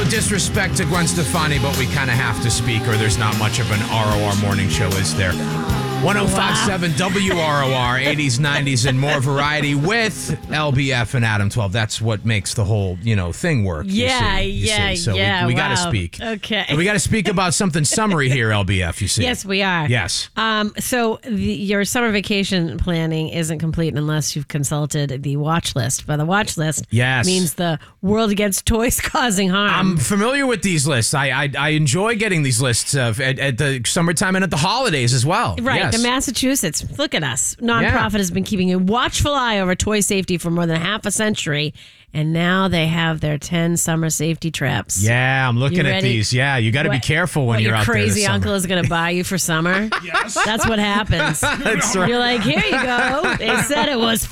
disrespect to Gwen Stefani, but we kind of have to speak, or there's not much of an ROR morning show, is there? 105.7 WROR, 80s, 90s, and more variety with LBF and Adam 12. That's what makes the whole, thing work. Yeah. So we got to speak. Okay. And we got to speak about something summary here, LBF, you see. Yes, we are. Yes. So your summer vacation planning isn't complete unless you've consulted the watch list. But the watch list means the World Against Toys Causing Harm. I'm familiar with these lists. I enjoy getting these lists at the summertime and at the holidays as well. Right. Yes. The Massachusetts, look at us. Nonprofit has been keeping a watchful eye over toy safety for more than half a century. And now they have their 10 summer safety traps. Yeah, I'm looking at these. Yeah, you got to be careful when you're out there. Your crazy uncle is going to buy you for summer? Yes. That's what happens. That's right. You're like, here you go. They said it was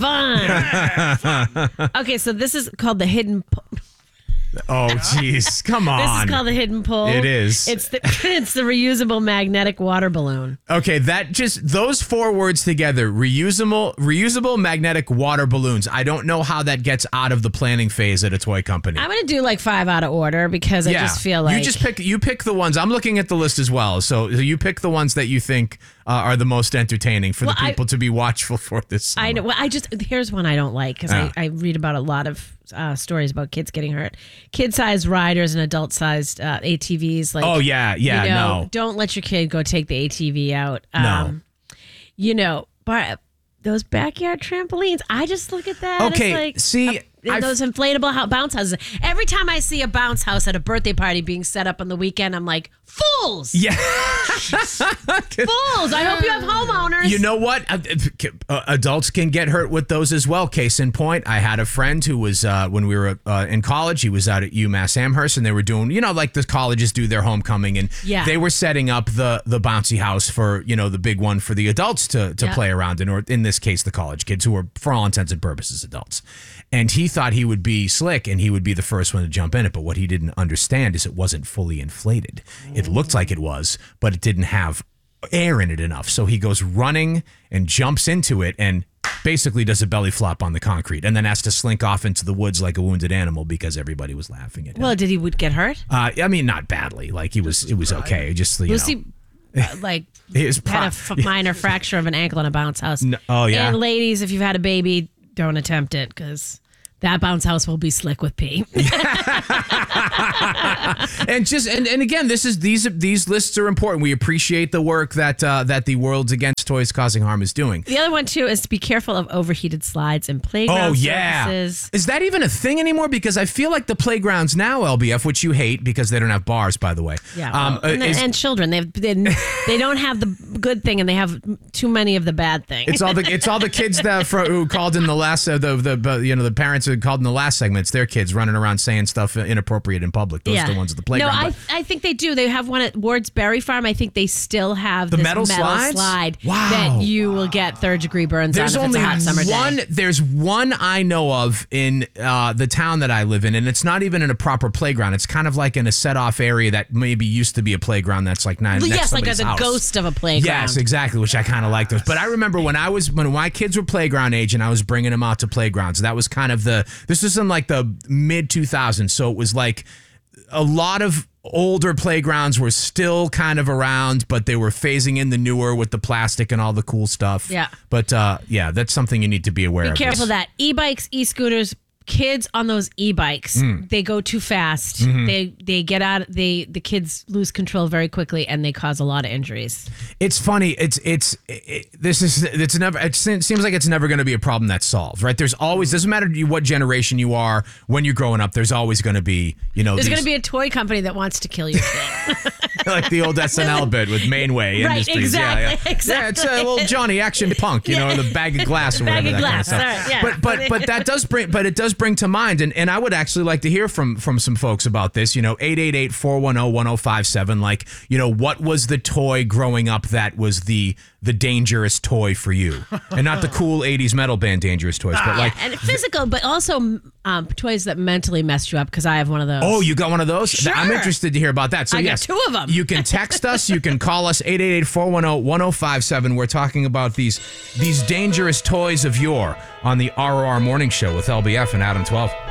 fun. Okay, so this is called the hidden... Oh, jeez. Come on. This is called the hidden pull. It is. It's the reusable magnetic water balloon. Okay, those four words together, reusable magnetic water balloons. I don't know how that gets out of the planning phase at a toy company. I'm going to do like 5 out of order because I just feel like... You pick the ones. I'm looking at the list as well. So you pick the ones that you think are the most entertaining for the people to be watchful for this summer. I know. Well, here's one I don't like because I read about a lot of stories about kids getting hurt. Kid-sized riders and adult-sized ATVs. Like, no. Don't let your kid go take the ATV out. No. But those backyard trampolines, I just look at that. Okay, it's like, those inflatable bounce houses. Every time I see a bounce house at a birthday party being set up on the weekend, I'm like, fools! Yeah. Fools! I hope you have homeowners. You know what? Adults can get hurt with those as well. Case in point, I had a friend who was, when we were in college, he was out at UMass Amherst, and they were doing, like the colleges do their homecoming, and they were setting up the bouncy house for, the big one for the adults to play around in, or in this case, the college kids who were, for all intents and purposes, adults. And he thought he would be slick and he would be the first one to jump in it. But what he didn't understand is it wasn't fully inflated. It looked like it was, but it didn't have air in it enough. So he goes running and jumps into it and basically does a belly flop on the concrete and then has to slink off into the woods like a wounded animal because everybody was laughing at him. Well, did he get hurt? I mean, not badly. Like it was okay. Just, Lucy, like, had a minor fracture of an ankle in a bounce house. No, oh, yeah. And ladies, if you've had a baby, don't attempt it because... that bounce house will be slick with pee. and again, these lists are important. We appreciate the work that the World Against Toys Causing Harm is doing. The other one too is to be careful of overheated slides and playground surfaces. Is that even a thing anymore? Because I feel like the playgrounds now, LBF, which you hate because they don't have bars, by the way. Yeah, and children they don't have the good thing and they have too many of the bad thing. It's all the kids who called in the last the parents who called in the last segment. It's their kids running around saying stuff inappropriate in public. Those are the ones at the playground. No, I think they do. They have one at Ward's Berry Farm. I think they still have the this metal slide wow. that you will get third-degree burns on if it's a hot summer day. There's one I know of in the town that I live in, and it's not even in a proper playground. It's kind of like in a set-off area that maybe used to be a playground that's like next to somebody's like house. the ghost of a playground. Yes, exactly, which I kind of like those. But I remember when my kids were playground age and I was bringing them out to playgrounds, that was kind of this was in like the mid 2000s, so it was like a lot of older playgrounds were still kind of around, but they were phasing in the newer with the plastic and all the cool stuff. Yeah. But that's something you need to be aware of. Be careful of that. E-bikes, e-scooters, kids on those e-bikes, they go too fast. Mm-hmm. They get out. The kids lose control very quickly, and they cause a lot of injuries. It's funny. It seems like it's never going to be a problem that's solved, right? There's always, doesn't matter what generation you are when you're growing up. There's always going to be, there's going to be a toy company that wants to kill your kid. Like the old SNL bit with Mainway right, Industries. Exactly. Yeah, it's a little Johnny Action Punk, or the bag of glass or whatever. Bag of glass. Kind of stuff. Right, yeah. But it does bring to mind, and I would actually like to hear from some folks about this. 888-410-1057. Like, what was the toy growing up that was the dangerous toy for you, and not the cool 80s metal band dangerous toys, but like and physical, but also toys that mentally messed you up. Because I have one of those. Oh, you got one of those? Sure. I'm interested to hear about that. So I yes, got 2 of them. You can text us. You can call us 888-410-1057. We're talking about these dangerous toys of yore on the ROR Morning Show with LBF and Adam 12.